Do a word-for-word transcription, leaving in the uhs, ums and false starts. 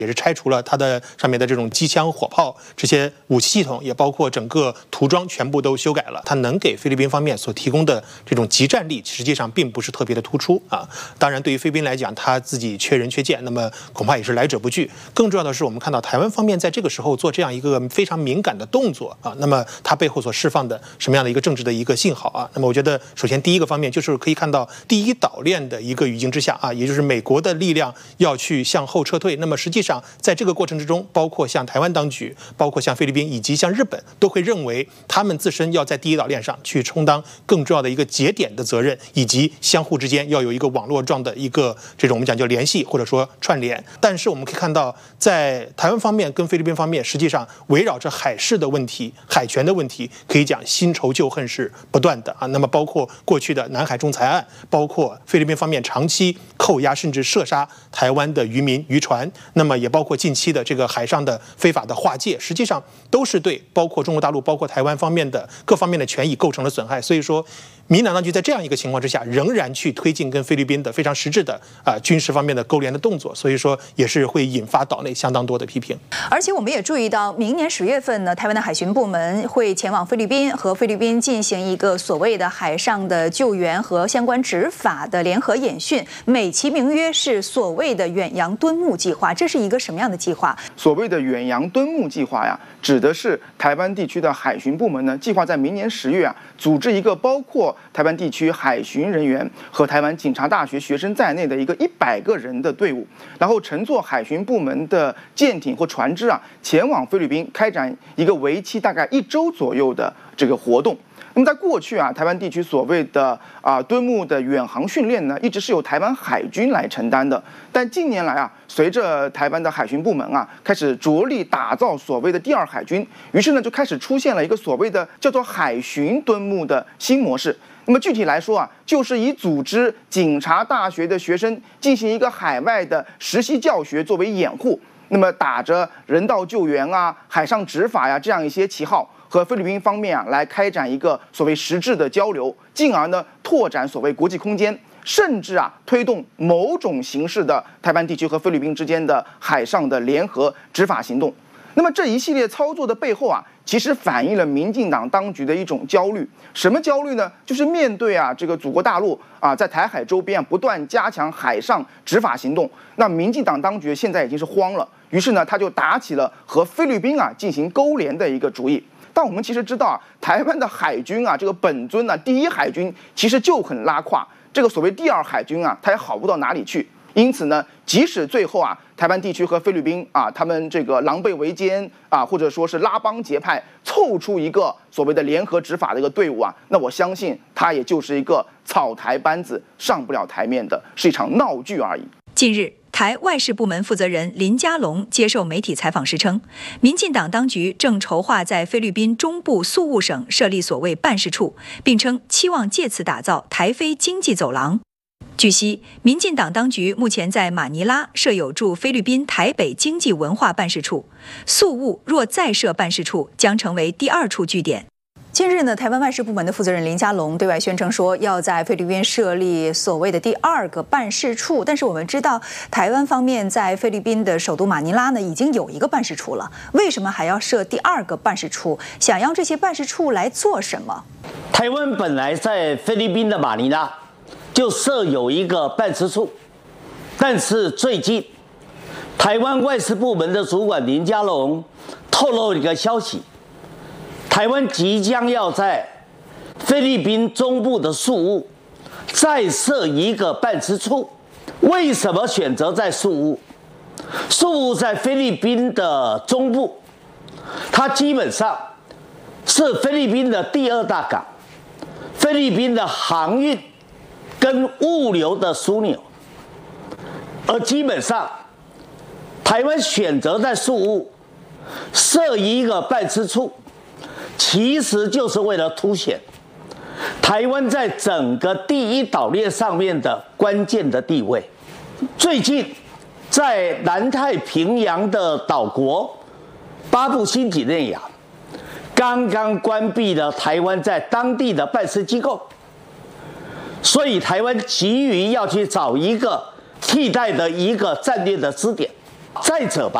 也是拆除了它的上面的这种机枪、火炮这些武器系统，也包括整个涂装全部都修改了。它能给菲律宾方面所提供的这种集战力，实际上并不是特别的突出啊。当然，对于菲律宾来讲，他自己缺人缺剑，那么恐怕也是来者不拒。更重要的是，我们看到台湾方面在这个时候做这样一个非常敏感的动作啊，那么它背后所释放的什么样的一个政治的一个信号啊？那么我觉得，首先第一个方面就是可以看到第一岛链的一个语境之下啊，也就是美国的力量要去向后撤退。那么实际上在这个过程之中，包括像台湾当局，包括像菲律宾以及像日本，都会认为他们自身要在第一岛链上去充当更重要的一个节点的责任，以及相互之间要有一个网络状的一个这种我们讲叫联系或者说串联。但是我们可以看到，在台湾方面跟菲律宾方面，实际上围绕着海事的问题、海权的问题，可以讲新仇旧恨是不断的啊。那么包括过去的南海仲裁案，包括菲律宾方面长期扣押甚至射杀台湾的渔民渔船，那么也包括近期的这个海上的非法的划界，实际上都是对包括中国大陆、包括台湾方面的各方面的权益构成了损害。所以说，民进党当局在这样一个情况之下，仍然去推进跟菲律宾的非常实质的啊、呃、军事方面的勾连的动作，所以说也是会引发岛内相当多的批评。 而且我们也注意到，明年十月份呢，台湾的海巡部门会前往菲律宾，和菲律宾进行一个所谓的海上的救援和相关执法的联合演训，美其名曰是所谓的远洋敦睦计划。这是一个什么样的计划？ 所谓的远洋敦睦计划呀，指的是台湾地区的海巡部门呢，计划在明年十月啊，组织一个包括台湾地区海巡人员和台湾警察大学学生在内的一个一百个人的队伍，然后乘坐海巡部门的舰艇或船只啊，前往菲律宾开展一个为期大概一周左右的这个活动。那么在过去啊，台湾地区所谓的啊敦睦的远航训练呢，一直是由台湾海军来承担的。但近年来啊，随着台湾的海巡部门啊开始着力打造所谓的第二海军，于是呢就开始出现了一个所谓的叫做海巡敦睦的新模式。那么具体来说啊，就是以组织警察大学的学生进行一个海外的实习教学作为掩护，那么打着人道救援啊、海上执法呀、啊、这样一些旗号，和菲律宾方面啊来开展一个所谓实质的交流，进而呢拓展所谓国际空间，甚至啊推动某种形式的台湾地区和菲律宾之间的海上的联合执法行动。那么这一系列操作的背后啊，其实反映了民进党当局的一种焦虑。什么焦虑呢？就是面对啊这个祖国大陆啊在台海周边啊不断加强海上执法行动，那民进党当局现在已经是慌了，于是呢他就打起了和菲律宾啊进行勾连的一个主意。但我们其实知道啊，台湾的海军啊，这个本尊啊，第一海军其实就很拉胯，这个所谓第二海军啊，它也好不到哪里去。因此呢，即使最后啊，台湾地区和菲律宾啊，他们这个狼狈为奸啊，或者说是拉帮结派，凑出一个所谓的联合执法的一个队伍啊，那我相信它也就是一个草台班子，上不了台面的，是一场闹剧而已。 近日，台外事部门负责人林佳龙接受媒体采访时称，民进党当局正筹划在菲律宾中部宿务省设立所谓办事处，并称期望借此打造台菲经济走廊。据悉，民进党当局目前在马尼拉设有驻菲律宾台北经济文化办事处，宿务若再设办事处，将成为第二处据点。近日呢，台湾外事部门的负责人林佳龙对外宣称说，要在菲律宾设立所谓的第二个办事处。但是我们知道，台湾方面在菲律宾的首都马尼拉呢，已经有一个办事处了，为什么还要设第二个办事处？想要这些办事处来做什么？ 台湾本来在菲律宾的马尼拉就设有一个办事处，但是最近，台湾外事部门的主管林佳龙透露一个消息。台湾即将要在菲律宾中部的宿务再设一个办事处。为什么选择在宿务？宿务在菲律宾的中部，它基本上是菲律宾的第二大港，菲律宾的航运跟物流的枢纽。而基本上，台湾选择在宿务设一个办事处，其实就是为了凸显台湾在整个第一岛链上面的关键的地位。最近，在南太平洋的岛国巴布新几内亚，刚刚关闭了台湾在当地的办事机构，所以台湾急于要去找一个替代的一个战略的支点。 再者吧。